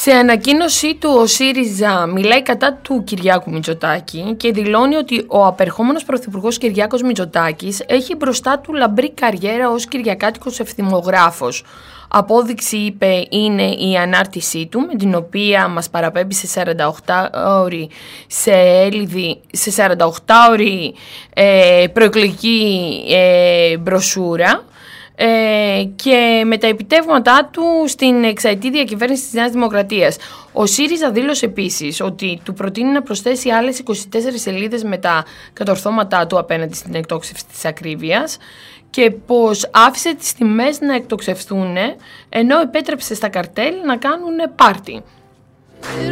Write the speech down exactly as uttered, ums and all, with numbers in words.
Σε ανακοίνωσή του ο ΣΥΡΙΖΑ μιλάει κατά του Κυριάκου Μητσοτάκη και δηλώνει ότι ο απερχόμενος πρωθυπουργός Κυριάκος Μητσοτάκης έχει μπροστά του λαμπρή καριέρα ως κυριακάτικος ευθυμογράφος. Απόδειξη, είπε, είναι η ανάρτησή του, με την οποία μας παραπέμπει σε σαρανταοκτάωρη σε έλιδη, σε σαρανταοκτάωρη ε, προεκλογική ε, μπροσούρα, Ε, και με τα επιτεύγματά του στην εξαετή διακυβέρνηση της Νέας Δημοκρατίας. Ο ΣΥΡΙΖΑ δήλωσε επίσης ότι του προτείνει να προσθέσει άλλες είκοσι τέσσερις σελίδες με τα κατορθώματά του απέναντι στην εκτόξευση της ακρίβειας και πως άφησε τις τιμές να εκτοξευθούν ενώ επέτρεψε στα καρτέλ να κάνουν πάρτι.